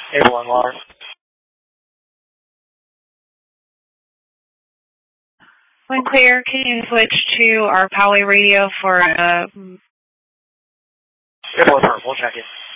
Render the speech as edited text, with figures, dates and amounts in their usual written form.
A1 Lars. When clear, can you switch to our Poway radio for It was her. We'll check it.